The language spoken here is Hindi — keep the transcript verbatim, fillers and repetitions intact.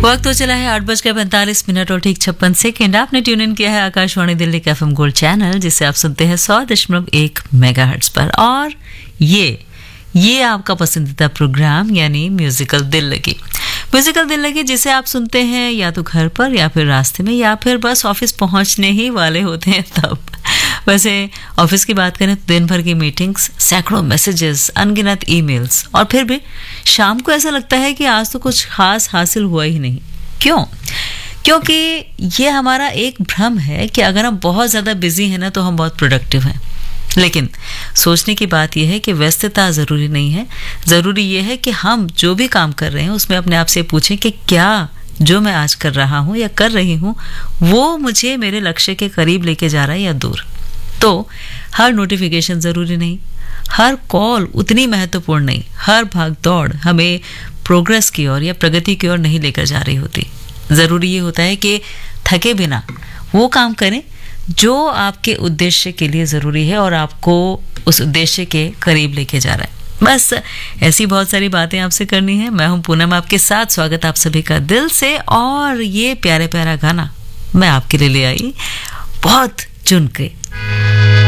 वक्त हो चला है आठ बजकर पैंतालीस मिनट और ठीक छप्पन सेकेंड। आपने ट्यून इन किया है आकाशवाणी दिल्ली का एफएम गोल्ड चैनल, जिसे आप सुनते हैं सौ दशमलव एक मेगाहर्ट्ज पर। और ये ये आपका पसंदीदा प्रोग्राम यानी म्यूजिकल दिल लगी। म्यूजिकल दिल लगी जिसे आप सुनते हैं या तो घर पर या फिर रास्ते में या फिर बस ऑफिस पहुंचने ही वाले होते हैं तब। वैसे ऑफिस की बात करें तो दिन भर की मीटिंग्स, सैकड़ों मैसेजेस, अनगिनत ईमेल्स, और फिर भी शाम को ऐसा लगता है कि आज तो कुछ खास हासिल हुआ ही नहीं। क्यों? क्योंकि ये हमारा एक भ्रम है कि अगर हम बहुत ज़्यादा बिजी हैं ना तो हम बहुत प्रोडक्टिव हैं। लेकिन सोचने की बात यह है कि व्यस्तता ज़रूरी नहीं है। ज़रूरी यह है कि हम जो भी काम कर रहे हैं उसमें अपने आप से पूछें कि क्या जो मैं आज कर रहा हूँ या कर रही हूँ वो मुझे मेरे लक्ष्य के करीब लेके जा रहा है या दूर। तो हर नोटिफिकेशन ज़रूरी नहीं, हर कॉल उतनी महत्वपूर्ण नहीं, हर भाग दौड़ हमें प्रोग्रेस की ओर या प्रगति की ओर नहीं लेकर जा रही होती। ज़रूरी ये होता है कि थके बिना वो काम करें जो आपके उद्देश्य के लिए ज़रूरी है और आपको उस उद्देश्य के करीब लेके जा रहा है। बस ऐसी बहुत सारी बातें आपसे करनी है। मैं हूं पूनम, आपके साथ। स्वागत आप सभी का दिल से। और ये प्यारे प्यारा गाना मैं आपके लिए ले आई, बहुत चुन के।